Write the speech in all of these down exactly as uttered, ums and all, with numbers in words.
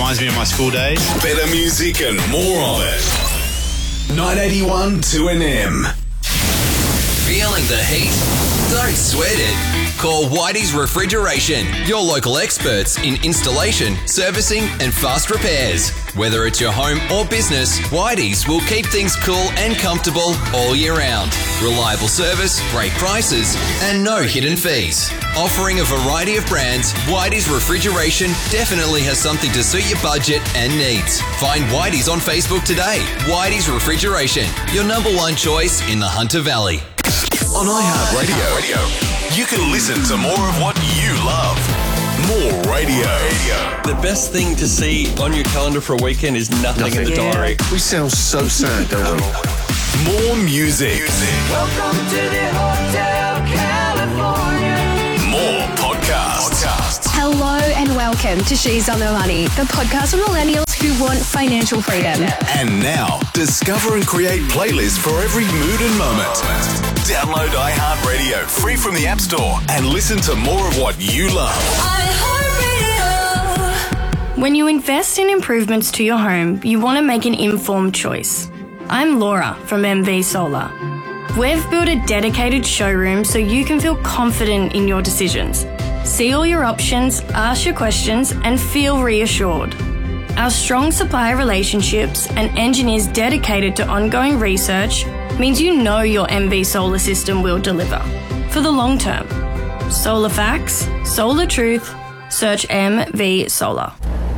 reminds me of my school days. Better music and more of it. nine eighty-one two N M. Feeling the heat? Don't sweat it. Call Whitey's Refrigeration, your local experts in installation, servicing and fast repairs. Whether it's your home or business, Whitey's will keep things cool and comfortable all year round. Reliable service, great prices and no hidden fees. Offering a variety of brands, Whitey's Refrigeration definitely has something to suit your budget and needs. Find Whitey's on Facebook today. Whitey's Refrigeration, your number one choice in the Hunter Valley. On iHeartRadio, you can listen to more of what you love. More radio. The best thing to see on your calendar for a weekend is nothing, nothing. in the yeah. diary. We sound so sad, don't we? More music. Welcome to the Hotel California. More podcasts. podcasts. Hello and welcome to She's on the Money, the podcast for millennials who want financial freedom. And now, discover and create playlists for every mood and moment. Download iHeartRadio free from the App Store and listen to more of what you love. When you invest in improvements to your home, you want to make an informed choice. I'm Laura from M V Solar. We've built a dedicated showroom so you can feel confident in your decisions. See all your options, ask your questions, and feel reassured. Our strong supplier relationships and engineers dedicated to ongoing research means you know your M V solar system will deliver for the long term. Solar facts, solar truth, search M V Solar.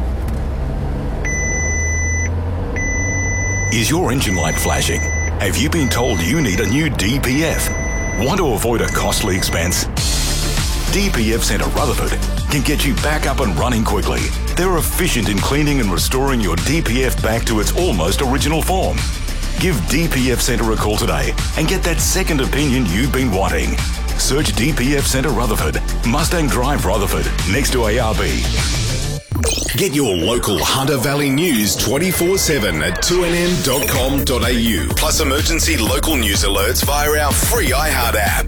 Is your engine light flashing? Have you been told you need a new D P F? Want to avoid a costly expense? D P F Centre Rutherford can get you back up and running quickly. They're efficient in cleaning and restoring your D P F back to its almost original form. Give D P F Centre a call today and get that second opinion you've been wanting. Search D P F Centre Rutherford, Mustang Drive Rutherford, next to A R B. Get your local Hunter Valley news twenty-four seven at two N M dot com dot A U. Plus emergency local news alerts via our free iHeart app.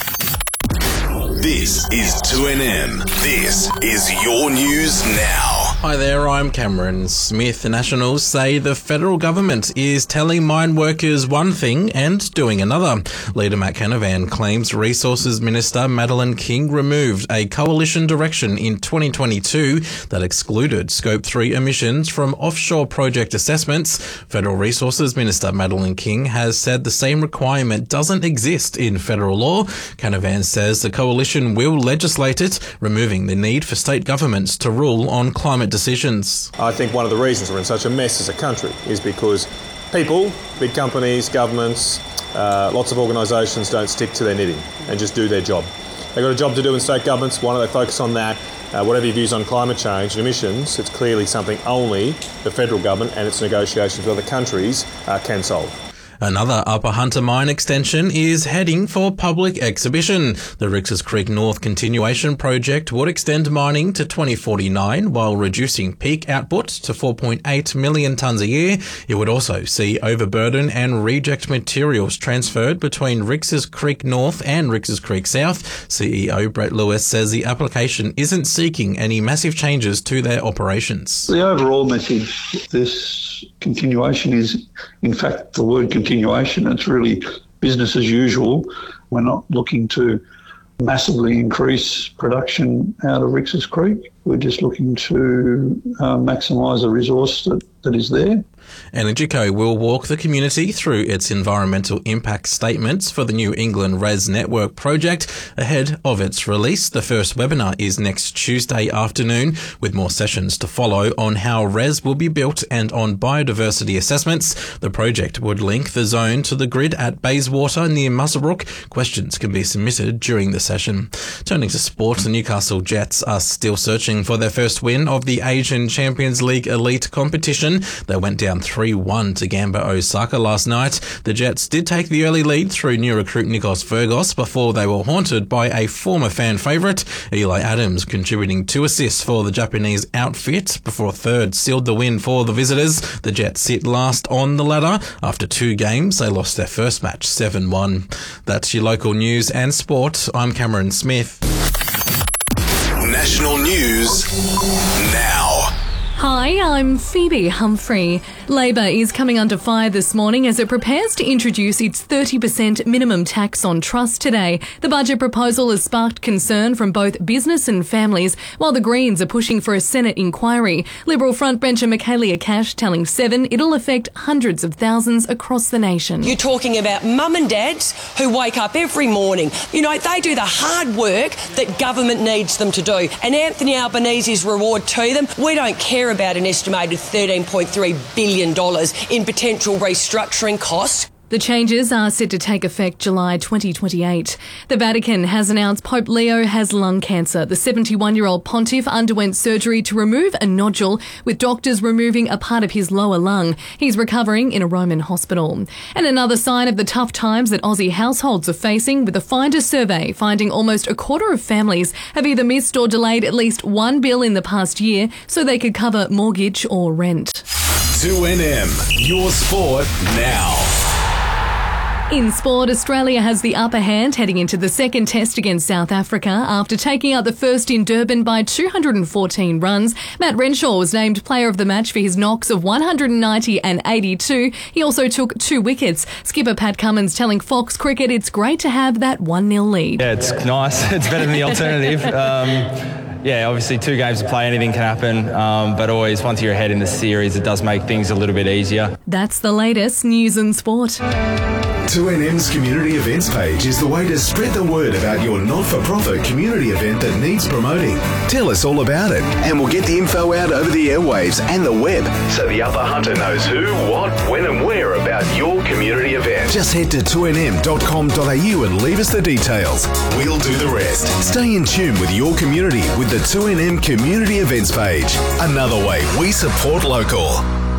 This is two N M. This is your news now. Hi there, I'm Cameron Smith. The Nationals say the federal government is telling mine workers one thing and doing another. Leader Matt Canavan claims Resources Minister Madeleine King removed a coalition direction in twenty twenty-two that excluded Scope three emissions from offshore project assessments. Federal Resources Minister Madeleine King has said the same requirement doesn't exist in federal law. Canavan says the coalition will legislate it, removing the need for state governments to rule on climate decisions. I think one of the reasons we're in such a mess as a country is because people, big companies, governments, uh, lots of organisations don't stick to their knitting and just do their job. They've got a job to do in state governments. Why don't they focus on that? Uh, whatever your views on climate change and emissions, it's clearly something only the federal government and its negotiations with other countries uh, can solve. Another Upper Hunter Mine extension is heading for public exhibition. The Rix's Creek North continuation project would extend mining to twenty forty-nine while reducing peak output to four point eight million tonnes a year. It would also see overburden and reject materials transferred between Rix's Creek North and Rix's Creek South. C E O Brett Lewis says the application isn't seeking any massive changes to their operations. The overall message of this continuation is, in fact, the word continuation. Continuation. It's really business as usual. We're not looking to massively increase production out of Rix's Creek. We're just looking to uh, maximise the resource that, that is there. EnergyCo will walk the community through its environmental impact statements for the New England Res Network project ahead of its release. The first webinar is next Tuesday afternoon, with more sessions to follow on how Res will be built and on biodiversity assessments. The project would link the zone to the grid at Bayswater near Muswellbrook. Questions can be submitted during the session. Turning to sport, the Newcastle Jets are still searching for their first win of the Asian Champions League elite competition. They went down three one to Gamba Osaka last night. The Jets did take the early lead through new recruit Nikos Virgos before they were haunted by a former fan favourite, Eli Adams, contributing two assists for the Japanese outfit before a third sealed the win for the visitors. The Jets sit last on the ladder. After two games, they lost their first match seven one. That's your local news and sport. I'm Cameron Smith. National news now. Hi, Hi, I'm Phoebe Humphrey. Labor is coming under fire this morning as it prepares to introduce its thirty percent minimum tax on trust today. The budget proposal has sparked concern from both business and families, while the Greens are pushing for a Senate inquiry. Liberal frontbencher Michaelia Cash telling Seven it'll affect hundreds of thousands across the nation. You're talking about mum and dads who wake up every morning. You know, they do the hard work that government needs them to do. And Anthony Albanese's reward to them, we don't care about an estimated thirteen point three billion dollars in potential restructuring costs. The changes are set to take effect July twenty twenty-eight. The Vatican has announced Pope Leo has lung cancer. The seventy-one-year-old pontiff underwent surgery to remove a nodule, with doctors removing a part of his lower lung. He's recovering in a Roman hospital. And another sign of the tough times that Aussie households are facing, with the Finder survey finding almost a quarter of families have either missed or delayed at least one bill in the past year so they could cover mortgage or rent. two N M, your sport now. In sport, Australia has the upper hand heading into the second test against South Africa after taking out the first in Durban by two hundred fourteen runs. Matt Renshaw was named player of the match for his knocks of one hundred ninety and eighty-two. He also took two wickets. Skipper Pat Cummins telling Fox Cricket it's great to have that one nil lead. Yeah, it's nice. It's better than the alternative. Um, yeah, obviously two games to play, anything can happen. Um, but always, once you're ahead in the series, it does make things a little bit easier. That's the latest news and sport. two N M's community events page is the way to spread the word about your not-for-profit community event that needs promoting. Tell us all about it, and we'll get the info out over the airwaves and the web, so the upper hunter knows who, what, when and where about your community event. Just head to two N M dot com dot a u and leave us the details. We'll do the rest. Stay in tune with your community with the two N M community events page. Another way we support local.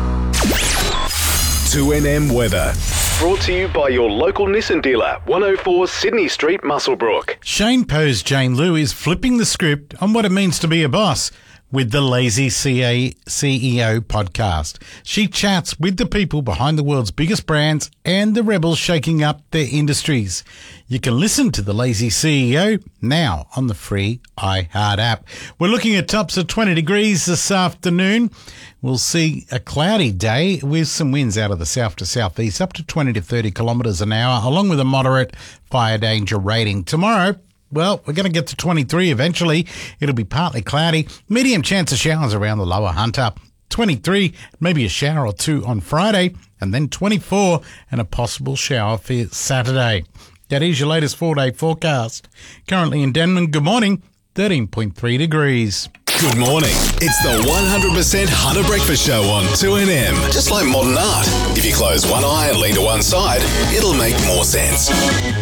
two N M weather. Brought to you by your local Nissan dealer, one oh four Sydney Street, Muswellbrook. Shane Poe's Jane Lou is flipping the script on what it means to be a boss with the Lazy C E O podcast. She chats with the people behind the world's biggest brands and the rebels shaking up their industries. You can listen to the Lazy C E O now on the free iHeart app. We're looking at tops of twenty degrees this afternoon. We'll see a cloudy day with some winds out of the south to southeast up to twenty to thirty kilometres an hour, along with a moderate fire danger rating. Tomorrow, well, we're going to get to twenty-three eventually. It'll be partly cloudy. Medium chance of showers around the lower Hunter. twenty-three, maybe a shower or two on Friday. And then twenty-four and a possible shower for Saturday. That is your latest four-day forecast. Currently in Denman, good morning, thirteen point three degrees. Good morning. It's the one hundred percent Hunter Breakfast Show on two N M. Just like modern art. If you close one eye and lean to one side, it'll make more sense.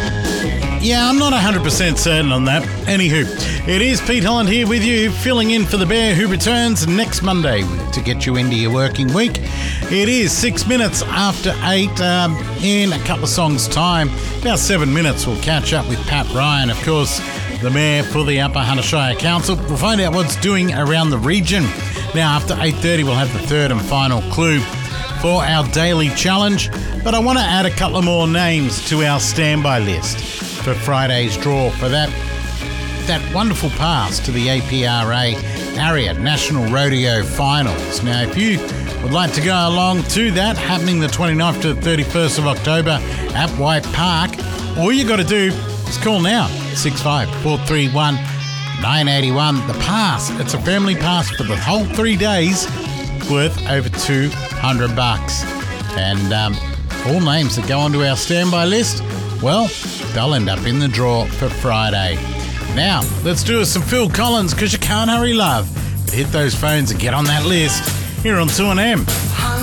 Yeah, I'm not one hundred percent certain on that. Anywho, it is Pete Holland here with you, filling in for the bear who returns next Monday to get you into your working week. It is six minutes after eight. Um, in a couple of songs' time, about seven minutes, we'll catch up with Pat Ryan, of course, the Mayor for the Upper Hunter Shire Council. We'll find out what's doing around the region. Now, after eight thirty, we'll have the third and final clue for our daily challenge. But I want to add a couple of more names to our standby list for Friday's draw for that that wonderful pass to the A P R A Harriet National Rodeo Finals. Now, if you would like to go along to that, happening the twenty-ninth to the thirty-first of October at White Park, all you got to do is call now, six five four three one nine eight one. The pass, it's a family pass for the whole three days, worth over two hundred bucks. And um, all names that go onto our standby list, well, they'll end up in the draw for Friday. Now, let's do some Phil Collins, because you can't hurry love. But hit those phones and get on that list here on two N M.